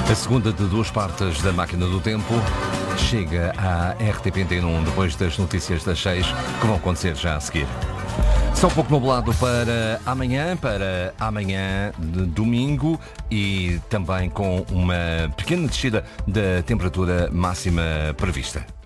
A segunda de duas partes da Máquina do Tempo chega à RTP1 depois das notícias das 6, que vão acontecer já a seguir. Só um pouco nublado para amanhã de domingo e também com uma pequena descida da temperatura máxima prevista.